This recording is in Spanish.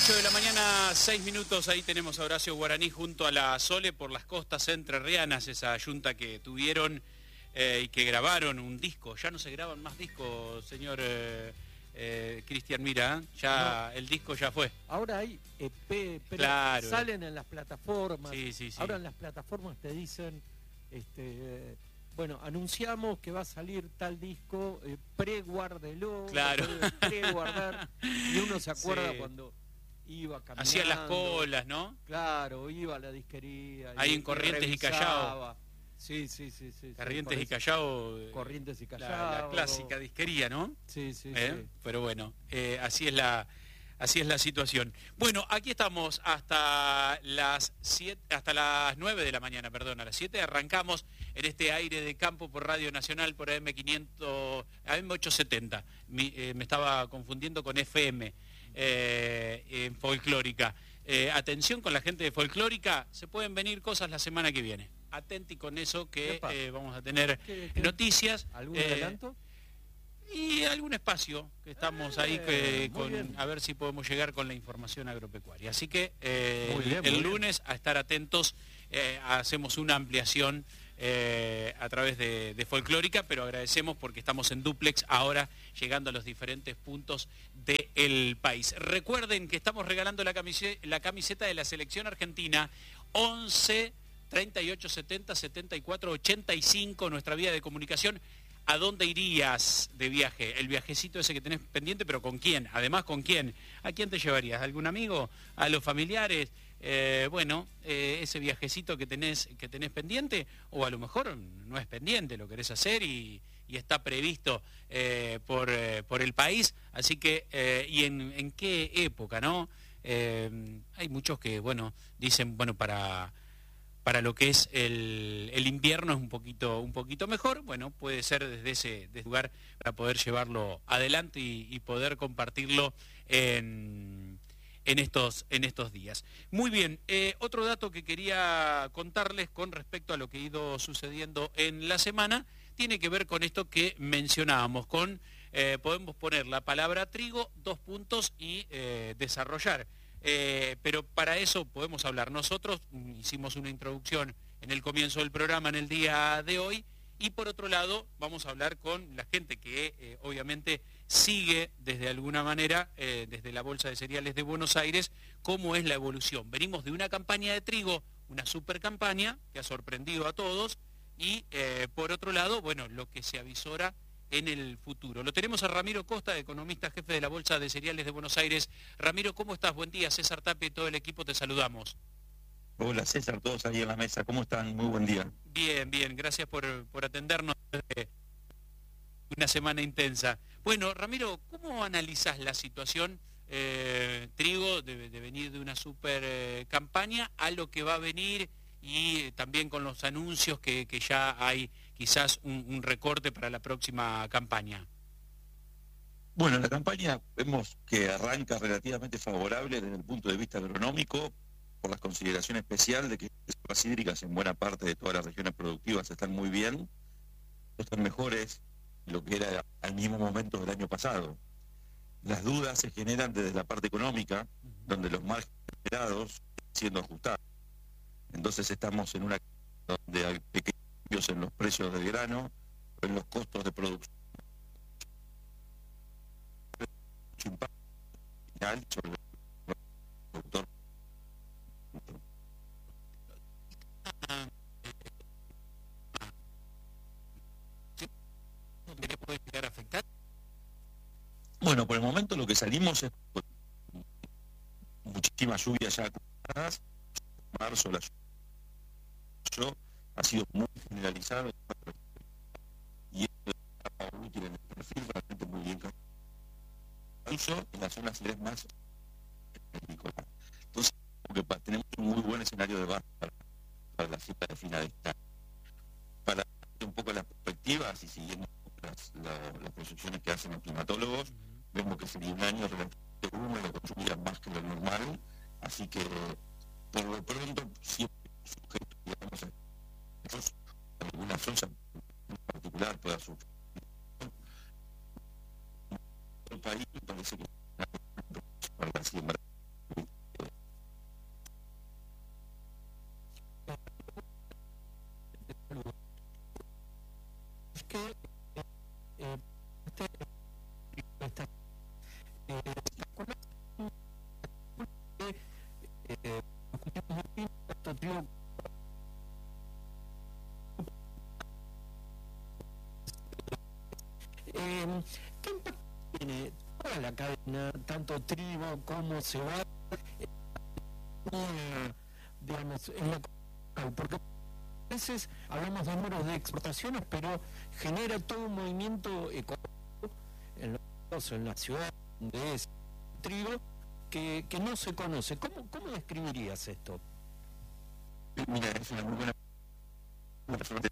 8 de la mañana, 6 minutos, ahí tenemos a Horacio Guaraní junto a la Sole por las costas entrerrianas, esa yunta que tuvieron y que grabaron un disco. Ya no se graban más discos, señor Cristian Mira, ya no. El disco ya fue. Ahora hay EP, pero claro, salen en las plataformas. Sí. Ahora en las plataformas te dicen, bueno, anunciamos que va a salir tal disco, preguárdelo, claro. Preguardar, y uno se acuerda cuando iba caminando. Hacía las colas, ¿no? Claro, iba a la disquería. Ahí en Corrientes y Callao. Sí. Corrientes y Callao. Corrientes y Callao. La clásica disquería, ¿no? Sí. Pero bueno, así es la situación. Bueno, aquí estamos hasta las 9 de la mañana, perdón, a las 7 arrancamos en este aire de campo por Radio Nacional, por AM870. Me estaba confundiendo con FM, en Folclórica. Atención con la gente de Folclórica, se pueden venir cosas la semana que viene. Atenti con eso que vamos a tener noticias. ¿Algún adelanto? Y algún espacio que estamos ahí a ver si podemos llegar con la información agropecuaria. Así que el lunes a estar atentos, hacemos una ampliación a través de Folclórica, pero agradecemos porque estamos en dúplex ahora llegando a los diferentes puntos del país. Recuerden que estamos regalando la camiseta de la selección argentina 11 38 70 74 85, nuestra vía de comunicación. ¿A dónde irías de viaje? El viajecito ese que tenés pendiente, pero ¿con quién? Además, ¿con quién? ¿A quién te llevarías? ¿A algún amigo? ¿A los familiares? Ese viajecito que tenés pendiente, o a lo mejor no es pendiente, lo querés hacer y está previsto por el país. Así que, ¿y en qué época, no? Hay muchos que, dicen, para lo que es el invierno es un poquito mejor. Bueno, puede ser desde ese lugar para poder llevarlo adelante y poder compartirlo en estos días. Muy bien, otro dato que quería contarles con respecto a lo que ha ido sucediendo en la semana tiene que ver con esto que mencionábamos, podemos poner la palabra trigo, 2 puntos y desarrollar. Pero para eso podemos hablar. Nosotros hicimos una introducción en el comienzo del programa en el día de hoy, y por otro lado vamos a hablar con la gente que obviamente sigue desde alguna manera, desde la Bolsa de Cereales de Buenos Aires, cómo es la evolución. Venimos de una campaña de trigo, una super campaña que ha sorprendido a todos, y por otro lado, lo que se avisora en el futuro. Lo tenemos a Ramiro Costa, economista jefe de la Bolsa de Cereales de Buenos Aires. Ramiro, ¿cómo estás? Buen día. César Tapia y todo el equipo te saludamos. Hola César, todos ahí en la mesa. ¿Cómo están? Muy buen día. Bien. Gracias por atendernos. Una semana intensa. Bueno, Ramiro, ¿cómo analizás la situación trigo de venir de una super campaña a lo que va a venir, y también con los anuncios que ya hay quizás un recorte para la próxima campaña? Bueno, la campaña vemos que arranca relativamente favorable desde el punto de vista agronómico, por la consideración especial de que las hídricas en buena parte de todas las regiones productivas están muy bien, están mejores de lo que era al mismo momento del año pasado. Las dudas se generan desde la parte económica, donde los márgenes esperados están siendo ajustados. Entonces estamos en una donde hay pequeños cambios en los precios del grano, en los costos de producción. Mucho impacto final sobre el productor. ¿Qué puede llegar a afectar? Bueno, por el momento lo que salimos es muchísimas lluvias ya acumuladas. Marzo la lluvia ha sido muy generalizado y es útil en el perfil, realmente muy bien uso en las zonas más agrícolas. Entonces, tenemos un muy buen escenario de base para la cita de final de este año. Para ver un poco las perspectivas y siguiendo las proyecciones que hacen los climatólogos, vemos que sería un año relativamente húmedo, con lluvias más que lo normal, así que por lo pronto siempre sujeto, digamos, a alguna zona en particular pueda sufrir. El país parece que para la siembra trigo. ¿Qué impacto tiene toda la cadena, tanto trigo como cebada, digamos, en la comunidad? Porque a veces hablamos de números de exportaciones, pero genera todo un movimiento económico en la ciudad donde es trigo que no se conoce. ¿Cómo describirías esto? Mira, es una muy buena pregunta.